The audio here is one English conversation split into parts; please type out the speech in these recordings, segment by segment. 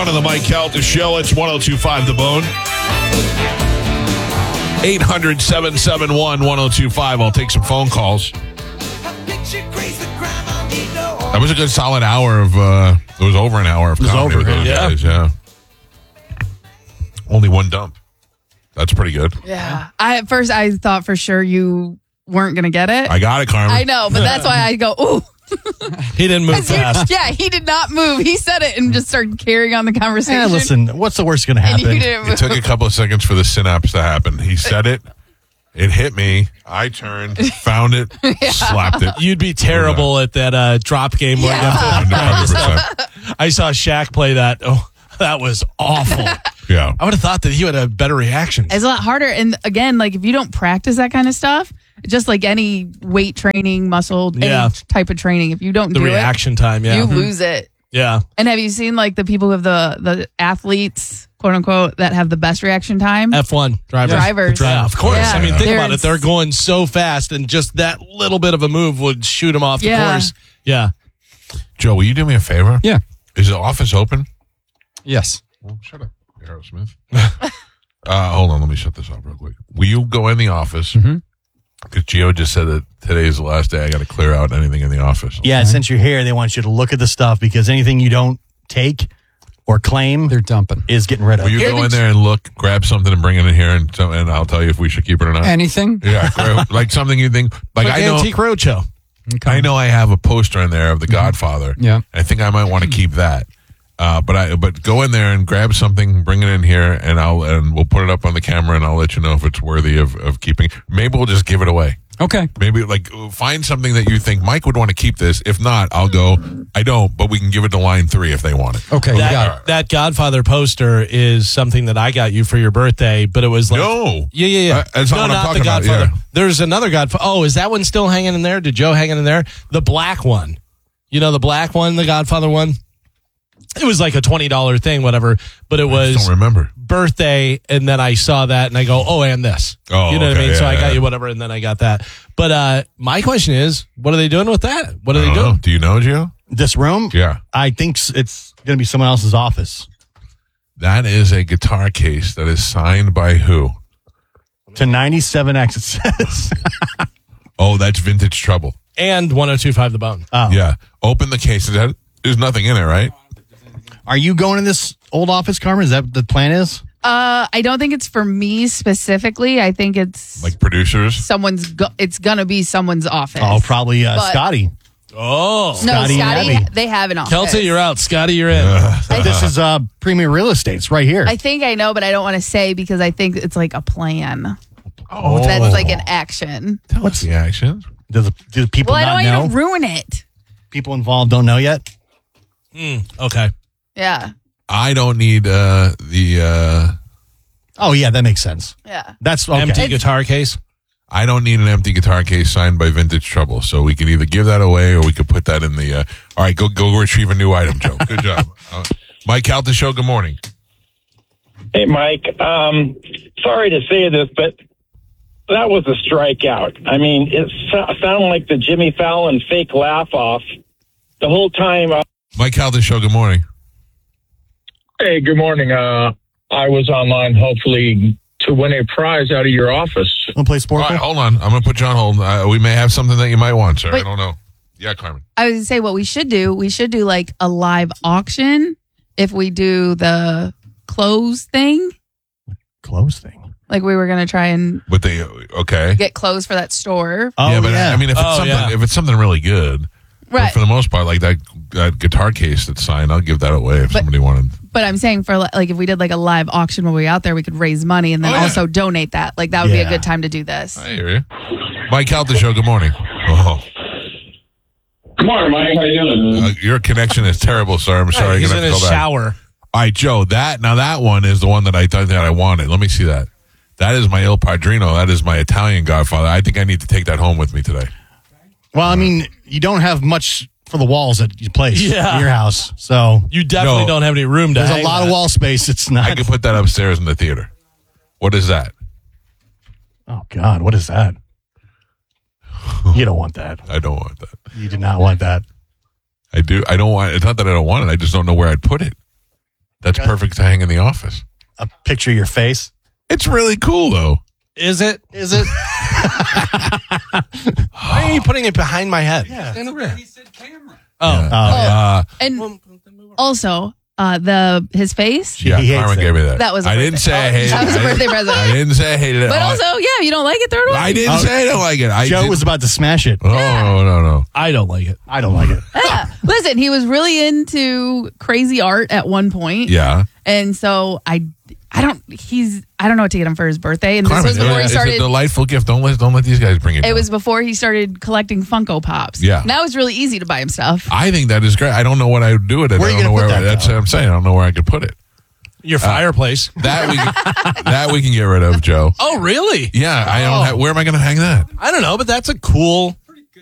On the Mike Calta Show, it's 102.5 The Bone. 800-771-1025. I'll take some phone calls. That was a good solid hour of, it was over an hour of comedy with those guys, yeah. Only one dump. That's pretty good. Yeah. At first, I thought for sure you weren't going to get it. I got it, Carmen. I know, but that's why I go, ooh. He didn't move fast. He did not move. He said it and just started carrying on the conversation. Yeah, listen, what's the worst going to happen? It took a couple of seconds for the synapse to happen. He said it. It hit me. I turned, found it, slapped it. You'd be terrible at that drop game. Yeah. 100%. I saw Shaq play that. Oh, that was awful. Yeah. I would have thought that he would have better reactions. It's a lot harder. And again, like if you don't practice that kind of stuff, just like any weight training, muscle, any type of training, if you don't the do reaction it, time, you lose it. Yeah. And have you seen like the people who have the athletes, quote unquote, that have the best reaction time? F1 drivers. Drivers. Of course. Yeah. I mean, think about it. They're going so fast, and just that little bit of a move would shoot them off the course. Yeah. Joe, will you do me a favor? Yeah. Is the office open? Yes. Well, shut up, Aerosmith. Hold on, let me shut this off real quick. Will you go in the office? Mm-hmm. Because Gio just said that today is the last day I got to clear out anything in the office. Yeah, since you're here, they want you to look at the stuff because anything you don't take or claim, they're dumping, is getting rid of. Will you go in there and look, grab something and bring it in here, and I'll tell you if we should keep it or not? Anything? Yeah, like something you think, like I know, Antique Roadshow. Okay. I know I have a poster in there of The Godfather. Yeah. I think I might want to keep that. But go in there and grab something, bring it in here, and we'll put it up on the camera, and I'll let you know if it's worthy of keeping. Maybe we'll just give it away. Okay. Maybe find something that you think Mike would want to keep this. If not, I'll go. I don't, but we can give it to line 3 if they want it. Okay. That Godfather poster is something that I got you for your birthday, but it was like yeah. That's not what I'm talking the Godfather. about. Yeah. There's another Godfather. Oh, is that one still hanging in there? Did Joe hang it in there? The black one. You know the black one, the Godfather one. It was like a $20 thing, whatever, but it was I don't remember. birthday, and then I saw that, and I go, oh, and this. Oh, you know what I mean? okay, So I got yeah. you whatever, and then I got that. But my question is, what are they doing with that? What are they doing? Do you know, Gio? This room? Yeah. I think it's going to be someone else's office. That is a guitar case that is signed by who? To 97X, it says. Oh, that's Vintage Trouble. And 102.5 The Bone. Oh. Yeah. Open the case. There's nothing in it, right? Are you going in this old office, Carmen? Is that what the plan is? I don't think it's for me specifically. I think it's Like producers? it's gonna be someone's office. Oh, probably Scotty. Oh. No, Scotty and Scotty, Abby. they have an office. Kelty, you're out. Scotty, you're in. This is Premier Real Estate. It's right here. I think I know, but I don't want to say because I think it's like a plan. Oh. That's like an action. What's the action? Do the people Well, I not don't know? want to ruin it. People involved don't know yet? Okay. Yeah. I don't need the... Oh, yeah, that makes sense. Yeah. That's okay. Empty guitar case. I don't need an empty guitar case signed by Vintage Trouble, so we could either give that away or we could put that in the... all right, go retrieve a new item, Joe. Good job. Mike Calta Show, good morning. Hey, Mike. Sorry to say this, but that was a strikeout. I mean, it sounded like the Jimmy Fallon fake laugh off the whole time. Mike Calta Show, good morning. Hey, good morning. I was online, hopefully, to win a prize out of your office. Want to play All Sporkle? right, hold on. I'm going to put you on hold. We may have something that you might want, sir. I Wait. don't know. Yeah, Carmen. I was going to say what we should do like a live auction if we do the clothes thing. Clothes thing. Like we were going to try and But okay. get clothes for that store. Oh, yeah, but yeah. I mean, if it's something really good, but Right. for the most part, like that guitar case that's signed, I'll give that away if somebody wanted. But I'm saying for like if we did like a live auction when we were out there, we could raise money and then also donate that. Like that would be a Yeah. good time to do this. I hear you. Mike Calta Show, good morning. Oh, Good morning, Mike. How you doing? your connection is terrible, sir. I'm sorry. He's You're in gonna have his to go back. shower. All right, Joe. That one is the one that I thought that I wanted. Let me see that. That is my Il Padrino. That is my Italian Godfather. I think I need to take that home with me today. Well, I mean, you don't have much for the walls at your place, Yeah. your house. So You definitely No. don't have any room to there's a hang lot that. of wall space. It's I not. could put that upstairs in the theater. What is that? Oh, God. What is that? You don't want that. I don't want that. You do not want that. I do. I don't want. It's not that I don't want it. I just don't know where I'd put it. That's perfect to hang in the office. A picture of your face. It's really cool, though. Is it? Is it? Why are you putting it behind my head? Yeah. Stand over here. He said camera. Oh. And also, his face. Yeah, He hates Carmen it. gave me that. That was a I birthday- didn't say I hated it. That was a birthday present. I didn't say I hated it. But also, yeah, you don't like it, throw it away. I didn't say I don't like it. Joe was about to smash it. Oh, no. I don't like it. I don't like it. Yeah. Listen, he was really into crazy art at one point. Yeah. And so I don't know what to get him for his birthday. And Carmen, this was before he it's a started. delightful gift. Don't let these guys bring it It down. was before he started collecting Funko Pops. Yeah. Now it's really easy to buy him stuff. I think that is great. I don't know what I would do with it. Where are I you don't know gonna put where. that, That's though? what I'm saying. I don't know where I could put it. Your fireplace. That we can get rid of, Joe. Oh, really? Yeah, I don't have. Where am I going to hang that? I don't know, but that's a cool.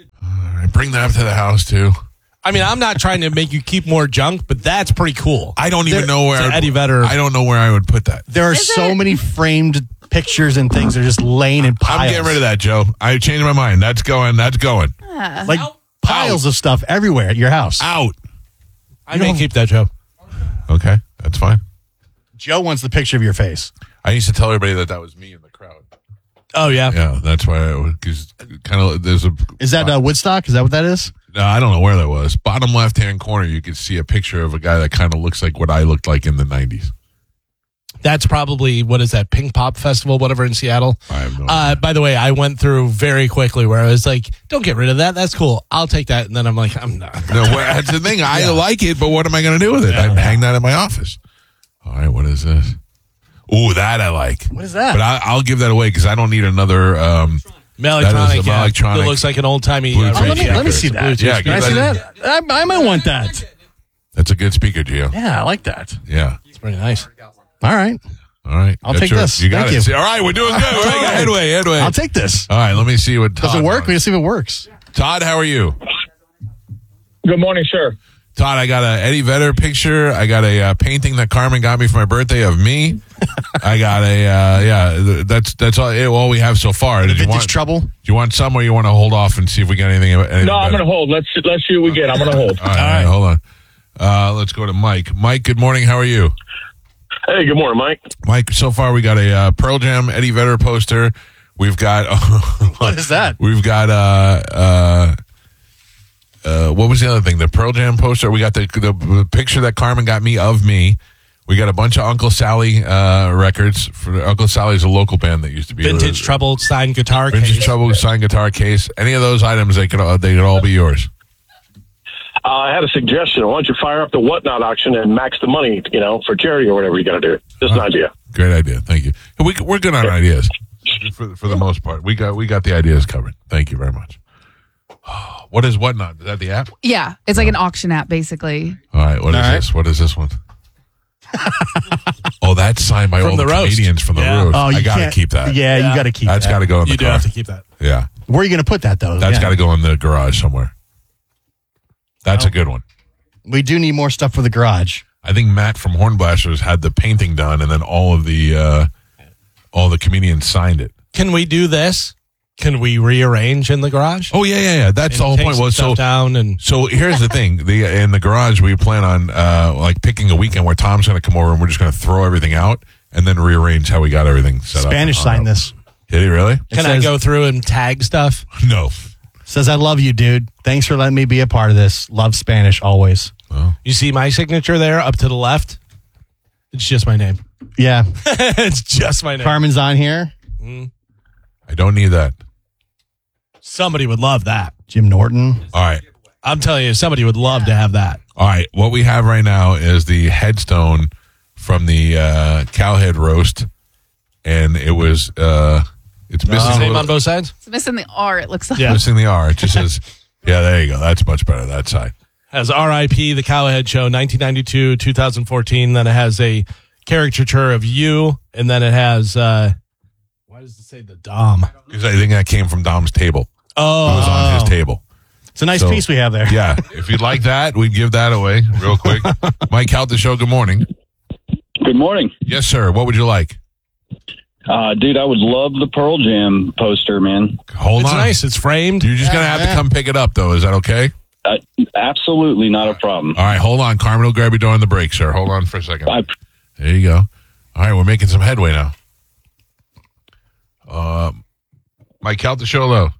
I bring that up to the house too. I mean, I'm not trying to make you keep more junk, but that's pretty cool. I don't even know where It's an Eddie Vedder. I don't know where I would put that. There are Is so it? many framed pictures and things that are just laying in piles. I'm getting rid of that, Joe. I changed my mind. That's going. Like piles of stuff everywhere at your house. Out. I may keep that, Joe. Okay, that's fine. Joe wants the picture of your face. I used to tell everybody that was me in the crowd. Oh, yeah. Yeah, that's why. Because kind of there's a. Is that Woodstock? Is that what that is? No, I don't know where that was. Bottom left-hand corner, you could see a picture of a guy that kind of looks like what I looked like in the 90s. That's probably, what is that, Pink Pop Festival, whatever, in Seattle? I have no idea. By the way, I went through very quickly where I was like, don't get rid of that. That's cool. I'll take that. And then I'm like, I'm not. No, that's the thing. I like it, but what am I going to do with it? I hang that in my office. All right, what is this? Ooh, that I like. What is that? But I'll give that away because I don't need another. Melectronic, That is a Melectronic It looks like an old-timey. Bluetooth let me see that. Yeah, Can I see that? I might want that. That's a good speaker, Gio. Yeah, I like that. Yeah. It's pretty nice. All right. All right. I'll That's take yours. this. You got Thank it. you. See, all right, we're doing good. We're making headway. I'll take this. All right, let me see what Todd Does it work? wants. We're going to see if it works. Todd, how are you? Good morning, sir. Todd, I got a Eddie Vedder picture. I got a painting that Carmen got me for my birthday of me. I got a that's all we have so far. Did you Vintage want trouble? Do you want some, or you want to hold off and see if we get anything? No, I'm going to hold. Let's see what we get. I'm going to hold. All right, hold on. Let's go to Mike. Mike, good morning. How are you? Hey, good morning, Mike. Mike, so far we got a Pearl Jam Eddie Vedder poster. We've got What is that? We've got what was the other thing? The Pearl Jam poster. We got the picture that Carmen got me of me. We got a bunch of Uncle Sally records. For Uncle Sally's a local band that used to be Vintage Trouble signed guitar Vintage case. Trouble signed guitar case. Any of those items, they could all be yours. I had a suggestion. Why don't you fire up the Whatnot auction and max the money, for charity or whatever you're going to do? Just an idea. Great idea. Thank you. We're good on ideas for the most part. We got the ideas covered. Thank you very much. What is Whatnot? Is that the app? Yeah. It's like an auction app, basically. All right. What is this? What is this one? Oh, that's signed by all the the roast. comedians from the Yeah. roast. Oh, I you got to can't- keep that. Yeah, you got to keep That's that. got to go in the You do car. have to keep that. Yeah. Where are you going to put that, though? That's Yeah. got to go in the garage somewhere. That's a good one. We do need more stuff for the garage. I think Matt from Hornblasters had the painting done, and then all the comedians signed it. Can we do this? Can we rearrange in the garage? Oh yeah. That's the whole Take point. some Well, stuff down and So here's the thing: in the garage, we plan on like picking a weekend where Tom's going to come over and we're just going to throw everything out and then rearrange how we got everything set up. Spanish signed this. Did he really? can I says- go through and tag stuff? No. Says, I love you, dude. Thanks for letting me be a part of this. Love Spanish always. You see my signature there up to the left? It's just my name. Yeah. It's just my name. Carmen's on here. I don't need that. Somebody would love that. Jim Norton. All right. I'm telling you, somebody would love to have that. All right. What we have right now is the headstone from the Cowhead roast, and it was it's missing a Same little- on both sides? It's missing the R, it looks like. Yeah. missing the R. It just says, yeah, there you go. That's much better. That side. Has RIP, The Cowhead Show, 1992, 2014. Then it has a caricature of you, and then it has, why does it say the Dom? Because I think that came from Dom's table. It was Oh, on his table. It's a nice So- piece we have there. Yeah. If you'd like that, we'd give that away real quick. Mike, out the show. Good morning. Good morning. Yes, sir. What would you like? Dude, I would love the Pearl Jam poster, man. Hold it's on. nice. It's framed. You're just going to have to come pick it up, though. Is that okay? Absolutely not a problem. All right, hold on. Carmen will grab you during the break, sir. Hold on for a second. There you go. All right, we're making some headway now. Mike Calta Show, hello.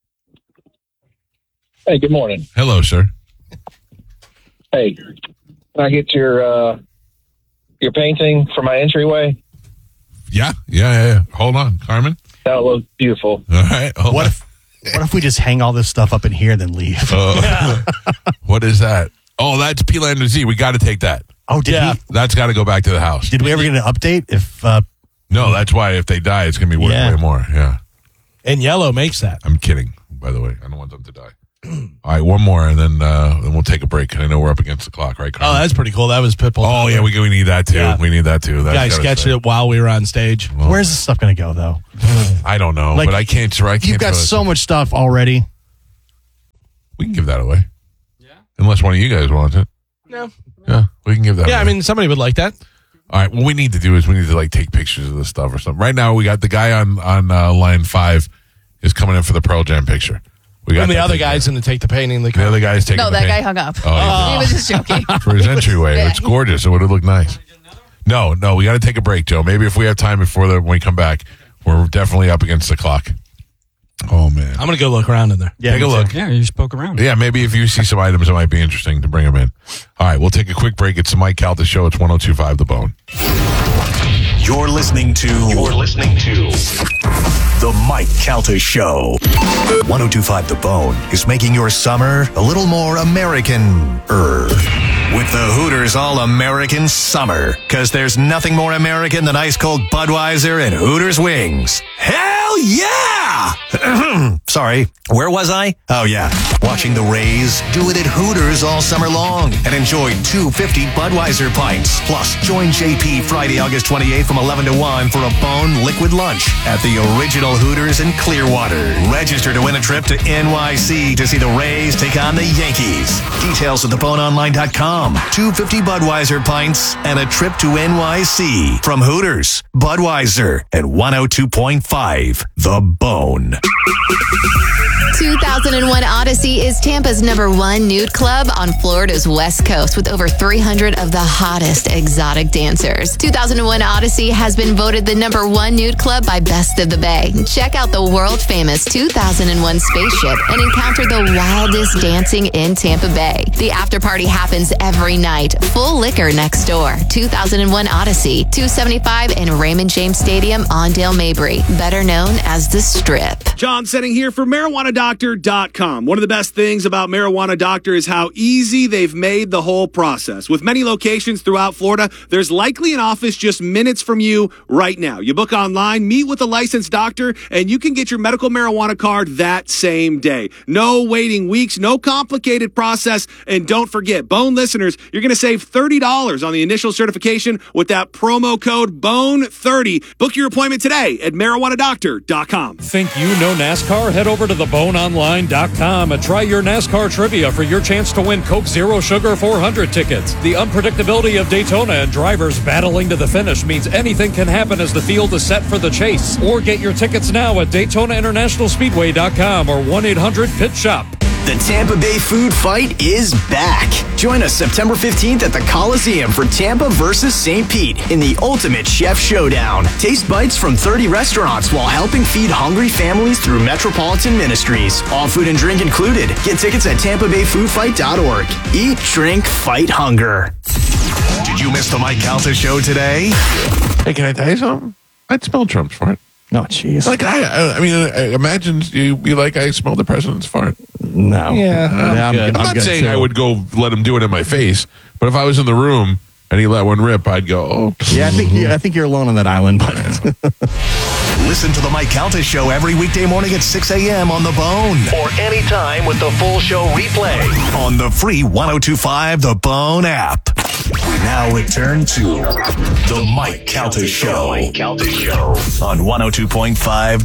Hey, good morning. Hello, sir. Hey, can I get your painting for my entryway? Yeah. Hold on, Carmen. That looks beautiful. All right. What if we just hang all this stuff up in here and then leave? What is that? Oh, that's P-Lander Z. We got to take that. Oh, That's got to go back to the house. Did we ever get an update? If No, that's why if they die, it's going to be worth way more. Yeah. And yellow makes that. I'm kidding, by the way. I don't want them to die. All right, one more, and then we'll take a break. I know we're up against the clock, right, Carmen? Oh, that's pretty cool. That was Pitbull. Oh, yeah, we need that, too. Yeah. We need that, too. The guy sketched it while we were on stage. Well, where's this stuff going to go, though? I don't know, Like, but I can't. You've got so much stuff already. We can give that away. Yeah. Unless one of you guys wants it. No. Yeah, we can give that away. Yeah, I mean, somebody would like that. All right, what we need to do is we need to, like, take pictures of this stuff or something. Right now, we got the guy on line 5 is coming in for the Pearl Jam picture. We got and the other guy's going to take the painting. The other guy's taking No, the that painting. guy hung up. Oh, He was just joking. for his entryway. It's gorgeous. It would have looked nice. No, we got to take a break, Joe. Maybe if we have time when we come back, we're definitely up against the clock. Oh, man. I'm going to go look around in there. Yeah, take a look. Yeah, you just poke around. Yeah, maybe if you see some items that might be interesting to bring them in. All right, we'll take a quick break. It's the Mike Calta Show. It's 102.5 The Bone. You're listening to The Mike Calta Show. 102.5 The Bone is making your summer a little more American-er. With the Hooters All-American Summer. Because there's nothing more American than ice-cold Budweiser and Hooters wings. Hell yeah! Sorry, where was I? Oh, yeah. Watching the Rays do it at Hooters all summer long. And enjoy 250 Budweiser pints. Plus, join JP Friday, August 28th from 11 to 1 for a Bone Liquid Lunch at the original Hooters in Clearwater. Register to win a trip to NYC to see the Rays take on the Yankees. Details at theboneonline.com. 250 Budweiser pints and a trip to NYC from Hooters, Budweiser, and 102.5 The Bone. 2001 Odyssey is Tampa's #1 nude club on Florida's West Coast with over 300 of the hottest exotic dancers. 2001 Odyssey has been voted the #1 nude club by Best of the Bay. Check out the world-famous 2001 spaceship and encounter the wildest dancing in Tampa Bay. The after party happens every night. Full liquor next door. 2001 Odyssey, 275 in Raymond James Stadium on Dale Mabry, better known as The Strip. John Setting here for MarijuanaDoctor.com. One of the best things about Marijuana Doctor is how easy they've made the whole process. With many locations throughout Florida, there's likely an office just minutes from you right now. You book online, meet with a licensed doctor, and you can get your medical marijuana card that same day. No waiting weeks, no complicated process, and don't forget, Bone listeners, you're going to save $30 on the initial certification with that promo code BONE30. Book your appointment today at MarijuanaDoctor.com. Think you know NASCAR? Head over to theboneonline.com and try your NASCAR trivia for your chance to win Coke Zero Sugar 400 tickets. The unpredictability of Daytona and drivers battling to the finish means anything can happen as the field is set for the chase. Or get your tickets now at DaytonaInternationalSpeedway.com or 1-800-PIT-SHOP. The Tampa Bay Food Fight is back. Join us September 15th at the Coliseum for Tampa versus St. Pete in the Ultimate Chef Showdown. Taste bites from 30 restaurants while helping feed hungry families through Metropolitan Ministries. All food and drink included. Get tickets at TampaBayFoodFight.org. Eat, drink, fight hunger. Did you miss the Mike Calta Show today? Hey, can I tell you something? I'd smell Trump's fart. No, jeez. Like, I mean, imagine you be like, I smell the president's fart. No. Yeah. I'm not saying I would go let him do it in my face, but if I was in the room and he let one rip, I'd go, oh. Yeah, I think you're alone on that island. But Listen to the Mike Calta Show every weekday morning at 6 a.m. on The Bone. Or anytime with the full show replay on the free 102.5 The Bone app. We now return to the Mike Calta Show. On 102.5